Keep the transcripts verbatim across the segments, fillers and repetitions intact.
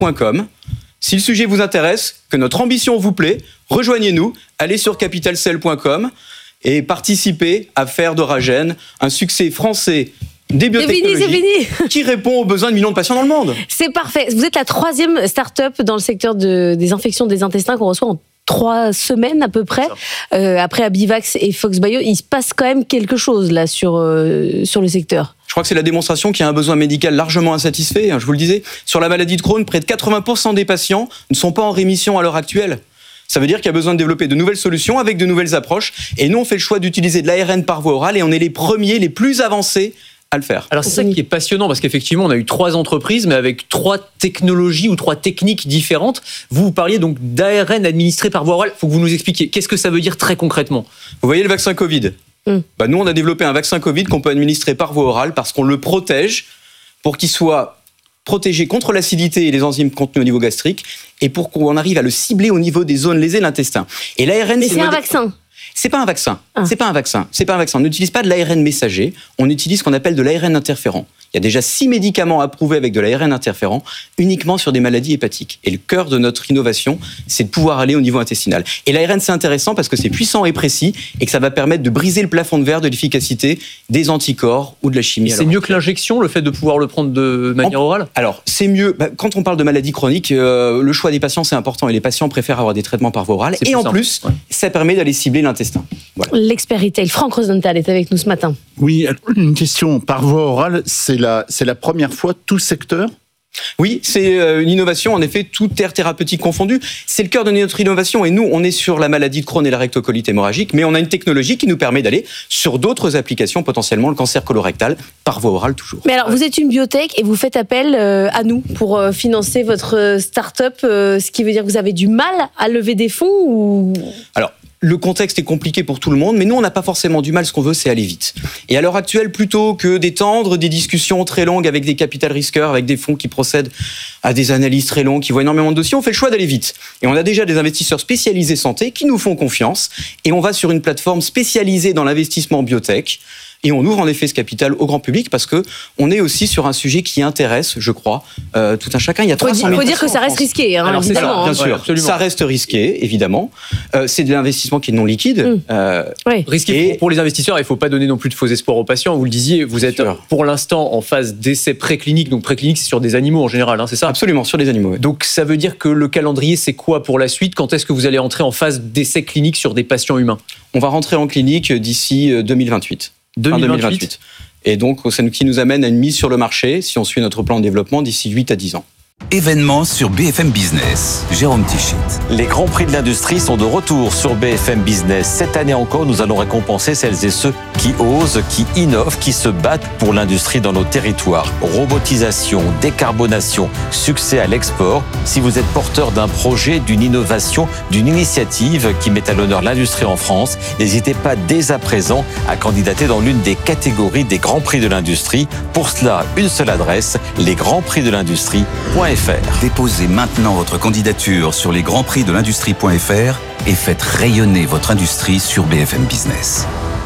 point com. Si le sujet vous intéresse, que notre ambition vous plaît, rejoignez-nous, allez sur capital cell point com et participez à faire d'Euragen un succès français des biotechnologies c'est fini, c'est fini. qui répond aux besoins de millions de patients dans le monde. C'est parfait. Vous êtes la troisième start-up dans le secteur de, des infections des intestins qu'on reçoit en trois semaines à peu près. Euh, après Abivax et Foxbio, il se passe quand même quelque chose là sur, euh, sur le secteur. Je crois que c'est la démonstration qu'il y a un besoin médical largement insatisfait. Je vous le disais, sur la maladie de Crohn, près de quatre-vingts pour cent des patients ne sont pas en rémission à l'heure actuelle. Ça veut dire qu'il y a besoin de développer de nouvelles solutions avec de nouvelles approches. Et nous, on fait le choix d'utiliser de l'A R N par voie orale et on est les premiers, les plus avancés à le faire. Alors c'est ça qui est passionnant parce qu'effectivement on a eu trois entreprises mais avec trois technologies ou trois techniques différentes. Vous, vous parliez donc d'A R N administré par voie orale. Il faut que vous nous expliquiez qu'est-ce que ça veut dire très concrètement. Vous voyez le vaccin Covid. Mm. Bah, nous on a développé un vaccin Covid qu'on peut administrer par voie orale parce qu'on le protège pour qu'il soit protégé contre l'acidité et les enzymes contenues au niveau gastrique et pour qu'on arrive à le cibler au niveau des zones lésées de l'intestin. Et l'A R N, mais c'est, c'est un modèle... vaccin. C'est pas un vaccin. Ah. C'est pas un vaccin. C'est pas un vaccin. On n'utilise pas de l'A R N messager. On utilise ce qu'on appelle de l'A R N interférent. Il y a déjà six médicaments approuvés avec de l'A R N interférent uniquement sur des maladies hépatiques. Et le cœur de notre innovation, c'est de pouvoir aller au niveau intestinal. Et l'A R N, c'est intéressant parce que c'est puissant et précis et que ça va permettre de briser le plafond de verre de l'efficacité des anticorps ou de la chimie. C'est alors, mieux que l'injection, le fait de pouvoir le prendre de manière en, orale ? Alors, c'est mieux. Bah, quand on parle de maladies chroniques, euh, le choix des patients, c'est important. Et les patients préfèrent avoir des traitements par voie orale. C'est et en simple. plus, ouais. ça permet d'aller cibler l'intestin. Voilà. L'expert retail, Franck Rosenthal, est avec nous ce matin. Oui, une question. Par voie orale, c'est la, c'est la première fois tout le secteur ? Oui, c'est une innovation, en effet, toute aire thérapeutique confondue. C'est le cœur de notre innovation et nous, on est sur la maladie de Crohn et la rectocolite hémorragique, mais on a une technologie qui nous permet d'aller sur d'autres applications, potentiellement le cancer colorectal, par voie orale toujours. Mais alors, vous êtes une biotech et vous faites appel à nous pour financer votre start-up, ce qui veut dire que vous avez du mal à lever des fonds ou... Alors, le contexte est compliqué pour tout le monde, mais nous, on n'a pas forcément du mal. Ce qu'on veut, c'est aller vite. Et à l'heure actuelle, plutôt que d'étendre des discussions très longues avec des capital risqueurs, avec des fonds qui procèdent à des analyses très longues, qui voient énormément de dossiers, on fait le choix d'aller vite. Et on a déjà des investisseurs spécialisés santé qui nous font confiance. Et on va sur une plateforme spécialisée dans l'investissement biotech. Et on ouvre en effet ce capital au grand public parce que on est aussi sur un sujet qui intéresse, je crois, euh, tout un chacun. Il y a trois cent mille. Il faut dire que ça reste risqué, hein, Alors, évidemment. C'est ça, bien sûr, ouais, ça reste risqué, évidemment. Euh, c'est de l'investissement qui est non liquide. Mmh. Euh, oui. Risqué et... pour, pour les investisseurs. Il ne faut pas donner non plus de faux espoirs aux patients. Vous le disiez, vous êtes sûr. Pour l'instant en phase d'essai préclinique. Donc préclinique, c'est sur des animaux en général, hein, c'est ça ? Absolument, sur des animaux. Ouais. Donc ça veut dire que le calendrier, c'est quoi pour la suite ? Quand est-ce que vous allez entrer en phase d'essai clinique sur des patients humains ? On va rentrer en clinique d'ici deux mille vingt-huit. deux mille vingt-huit. Et donc, c'est ce qui nous amène à une mise sur le marché, si on suit notre plan de développement, d'ici huit à dix ans. Événement sur B F M Business. Jérôme Tichit. Les grands prix de l'industrie sont de retour sur B F M Business. Cette année encore, nous allons récompenser celles et ceux qui osent, qui innovent, qui se battent pour l'industrie dans nos territoires. Robotisation, décarbonation, succès à l'export. Si vous êtes porteur d'un projet, d'une innovation, d'une initiative qui met à l'honneur l'industrie en France, n'hésitez pas dès à présent à candidater dans l'une des catégories des grands prix de l'industrie. Pour cela, une seule adresse, les grands prix de l'industrie point f r. Déposez maintenant votre candidature sur les grands prix de l'industrie point f r et faites rayonner votre industrie sur B F M Business.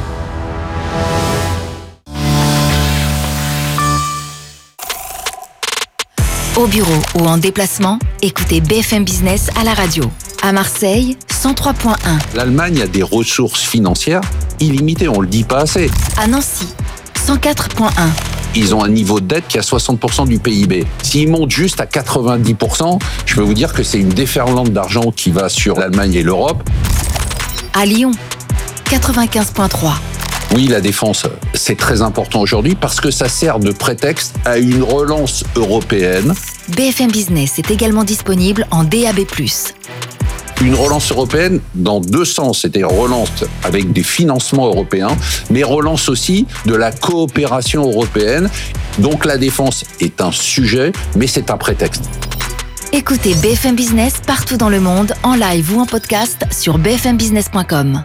Au bureau ou en déplacement, écoutez B F M Business à la radio. À Marseille, cent trois point un. L'Allemagne a des ressources financières illimitées, on ne le dit pas assez. À Nancy, cent quatre point un. Ils ont un niveau de dette qui est à soixante pour cent du P I B. S'ils montent juste à quatre-vingt-dix pour cent, je peux vous dire que c'est une déferlante d'argent qui va sur l'Allemagne et l'Europe. À Lyon, quatre-vingt-quinze point trois. Oui, la défense, c'est très important aujourd'hui parce que ça sert de prétexte à une relance européenne. B F M Business est également disponible en D A B plus. Une relance européenne dans deux sens, c'est-à-dire relance avec des financements européens, mais relance aussi de la coopération européenne. Donc la défense est un sujet, mais c'est un prétexte. Écoutez B F M Business partout dans le monde, en live ou en podcast sur b f m business point com.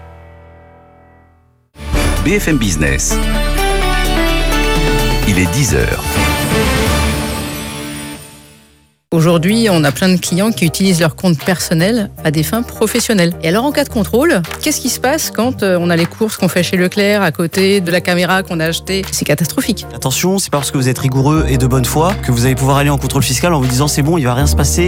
B F M Business. Il est dix heures. Aujourd'hui, on a plein de clients qui utilisent leur compte personnel à des fins professionnelles. Et alors, en cas de contrôle, qu'est-ce qui se passe quand on a les courses qu'on fait chez Leclerc à côté de la caméra qu'on a achetée ? C'est catastrophique. Attention, c'est pas parce que vous êtes rigoureux et de bonne foi que vous allez pouvoir aller en contrôle fiscal en vous disant c'est bon, il va rien se passer.